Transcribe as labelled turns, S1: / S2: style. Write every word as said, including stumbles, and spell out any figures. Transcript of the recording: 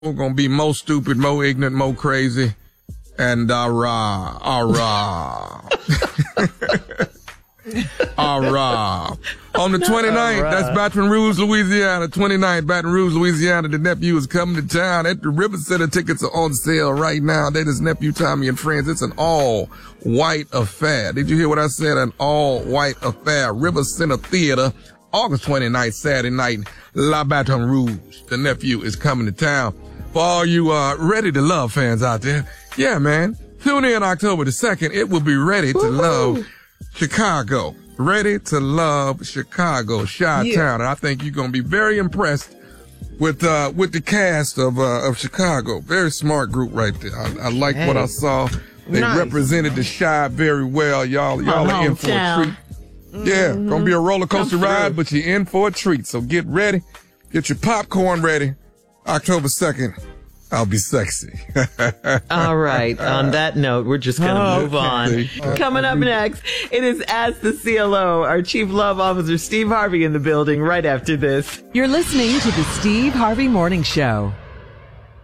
S1: We're going to be more stupid, more ignorant, more crazy. And ah-rah, ah-rah. Ah-rah. On the twenty-ninth, that's Baton Rouge, Louisiana. twenty-ninth, Baton Rouge, Louisiana. The nephew is coming to town at the River Center. Tickets are on sale right now. That is nephew Tommy and friends. It's an all-white affair. Did you hear what I said? An all-white affair. River Center Theater, August twenty-ninth, Saturday night. La Baton Rouge. The nephew is coming to town. For all you uh Ready to Love fans out there, yeah, man, tune in October the second. It will be Ready to Woo-hoo. Love Chicago. Ready to Love Chicago, Chi-Town. Yeah. And I think you're going to be very impressed with uh with the cast of uh of Chicago. Very smart group right there. I, I like hey. what I saw. They nice. represented the Chi very well. Y'all, y'all are in for a treat. Mm-hmm. Yeah, gonna be a roller coaster ride, but you're in for a treat. So get ready. Get your popcorn ready. October second, I'll be sexy.
S2: All right. On that note, we're just going to oh, move on.
S1: Okay.
S2: Coming up next, it is Ask the C L O. Our Chief Love Officer, Steve Harvey, in the building right after this.
S3: You're listening to the Steve Harvey Morning Show.